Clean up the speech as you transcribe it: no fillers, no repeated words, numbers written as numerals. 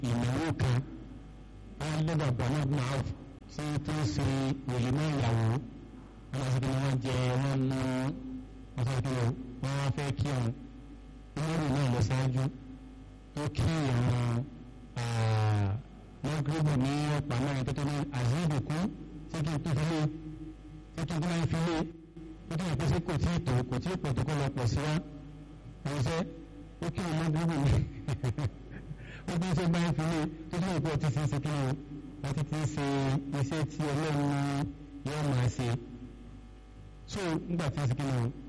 ìnáwó kan wọ́n lọ́dọ̀ Abdulrahman bin Auf sí tó ń ṣe wòlímọ̀ ìyàwó wọ́n lọ sí kí wọ́n jẹ wọ́n mú wọ́n sọ kí wọ́n wá fẹ́ kí wọn Umaru náà lọ ṣáájú tó kí àwọn mọ́gírìbù ní ọ̀pá mẹ́rin tó tó ní azeedu kún tí kí n tó fi lé tí kí n tó máa ń fi lé ó kí n pèsè kò tí ì tó kò tí ì pọ̀ tó kọ́ lọ pọ̀ sí wa ọ̀sẹ̀ ó kí wọn mọ́gírìbù ní ó bí ṣe bá ń fi lé tó tó ìpọ̀ tí ti ń ṣe kí wọn láti ti ń ṣe iṣẹ́ tí Ọlọ́run yóò máa ṣe so nígbà tí ń ṣe kí wọn